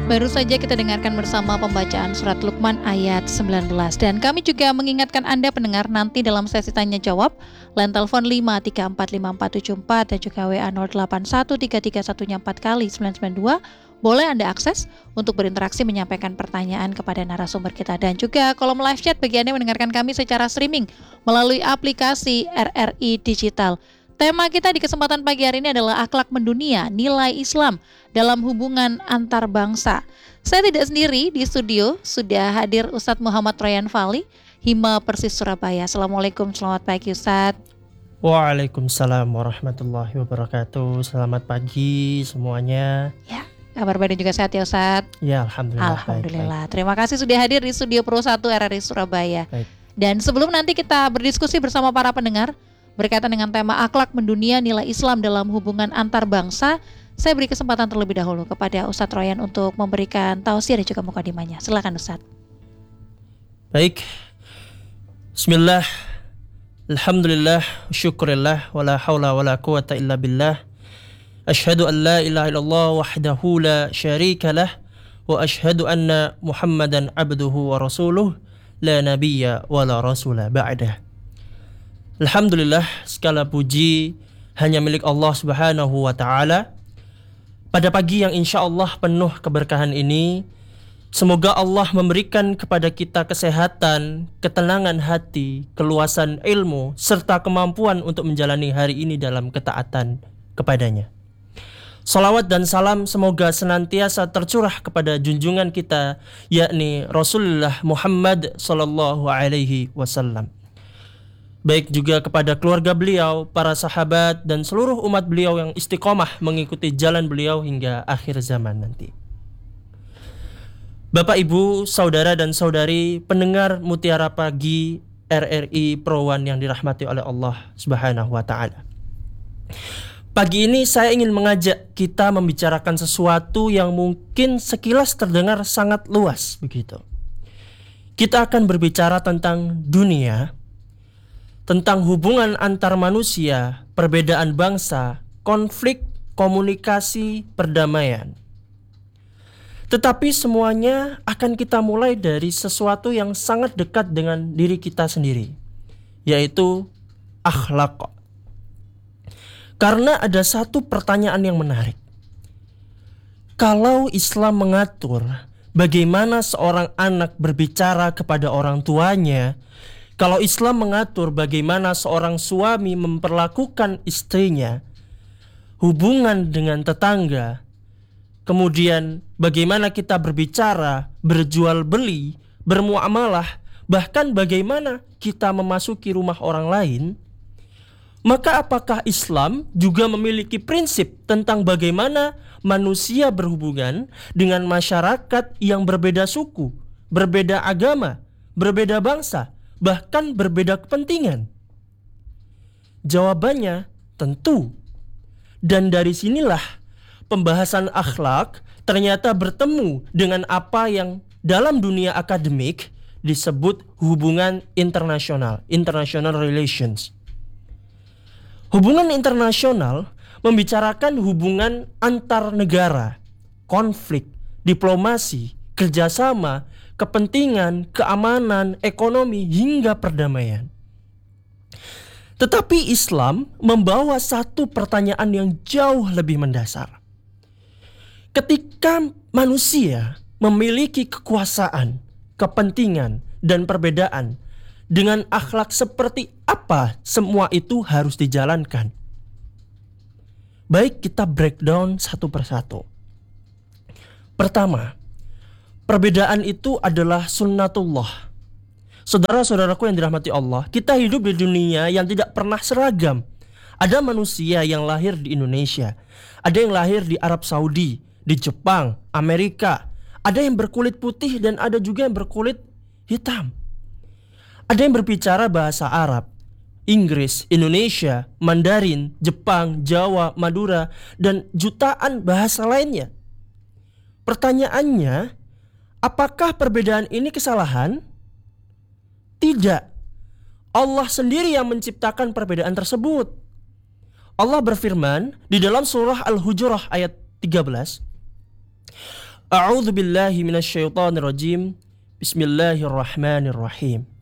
Baru saja kita dengarkan bersama pembacaan surat Luqman ayat 19. Dan kami juga mengingatkan Anda pendengar nanti dalam sesi tanya jawab, line telepon 5345474 dan juga WA 081331 kali 992, boleh Anda akses untuk berinteraksi menyampaikan pertanyaan kepada narasumber kita. Dan juga kolom live chat bagi Anda yang mendengarkan kami secara streaming melalui aplikasi RRI Digital. Tema kita di kesempatan pagi hari ini adalah akhlak mendunia, nilai Islam dalam hubungan antar bangsa. Saya tidak sendiri di studio, sudah hadir Ustadz Muhammad Royan Fali, Hima Persis Surabaya. Assalamualaikum, selamat pagi Ustadz. Waalaikumsalam warahmatullahi wabarakatuh. Selamat pagi semuanya. Ya, kabar baik dan juga sehat ya Ustadz? Ya, Alhamdulillah. Alhamdulillah. Baik. Terima kasih sudah hadir di studio Pro 1 RRI Surabaya. Baik. Dan sebelum nanti kita berdiskusi bersama para pendengar berkaitan dengan tema akhlak mendunia nilai Islam dalam hubungan antar bangsa, saya beri kesempatan terlebih dahulu kepada Ustadz Royan untuk memberikan tausiah dan juga mukadimahnya. Silakan Ustadz. Baik. Bismillah. Alhamdulillah, syukurillah, wala hawla wala quwata illa billah. Ashhadu an la ilaha illallah wahdahu la syarika lah, wa ashhadu anna Muhammadan abduhu wa rasuluh, la nabiyya wala rasula ba'dah. Alhamdulillah, segala puji hanya milik Allah Subhanahu wa ta'ala. Pada pagi yang insya Allah penuh keberkahan ini, semoga Allah memberikan kepada kita kesehatan, ketenangan hati, keluasan ilmu, serta kemampuan untuk menjalani hari ini dalam ketaatan kepadanya. Salawat dan salam semoga senantiasa tercurah kepada junjungan kita, yakni Rasulullah Muhammad sallallahu alaihi wasallam. Baik juga kepada keluarga beliau, para sahabat, dan seluruh umat beliau yang istiqomah mengikuti jalan beliau hingga akhir zaman nanti. Bapak, Ibu, saudara dan saudari, pendengar Mutiara Pagi RRI Pro 1 yang dirahmati oleh Allah Subhanahu wa ta'ala. Pagi ini saya ingin mengajak kita membicarakan sesuatu yang mungkin sekilas terdengar sangat luas begitu. Kita akan berbicara tentang dunia, tentang hubungan antar manusia, perbedaan bangsa, konflik, komunikasi, perdamaian. Tetapi semuanya akan kita mulai dari sesuatu yang sangat dekat dengan diri kita sendiri, yaitu akhlak. Karena ada satu pertanyaan yang menarik. Kalau Islam mengatur bagaimana seorang anak berbicara kepada orang tuanya, kalau Islam mengatur bagaimana seorang suami memperlakukan istrinya, hubungan dengan tetangga, kemudian bagaimana kita berbicara, berjual beli, bermuamalah, bahkan bagaimana kita memasuki rumah orang lain, maka apakah Islam juga memiliki prinsip tentang bagaimana manusia berhubungan dengan masyarakat yang berbeda suku, berbeda agama, berbeda bangsa, bahkan berbeda kepentingan? Jawabannya tentu. Dan dari sinilah pembahasan akhlak ternyata bertemu dengan apa yang dalam dunia akademik disebut hubungan internasional, international relations. Hubungan internasional membicarakan hubungan antar negara, konflik, diplomasi, kerjasama, kepentingan, keamanan, ekonomi, hingga perdamaian. Tetapi Islam membawa satu pertanyaan yang jauh lebih mendasar. Ketika manusia memiliki kekuasaan, kepentingan, dan perbedaan, dengan akhlak seperti apa semua itu harus dijalankan? Baik, kita breakdown satu persatu. Pertama, perbedaan itu adalah sunnatullah. Saudara-saudaraku yang dirahmati Allah, kita hidup di dunia yang tidak pernah seragam. Ada manusia yang lahir di Indonesia, ada yang lahir di Arab Saudi, di Jepang, Amerika, ada yang berkulit putih dan ada juga yang berkulit hitam. Ada yang berbicara bahasa Arab, Inggris, Indonesia, Mandarin, Jepang, Jawa, Madura, dan jutaan bahasa lainnya. Pertanyaannya, apakah perbedaan ini kesalahan? Tidak. Allah sendiri yang menciptakan perbedaan tersebut. Allah berfirman di dalam surah Al-Hujurat ayat 13, A'udzu billahi minasyaitonir rajim. Bismillahirrahmanirrahim.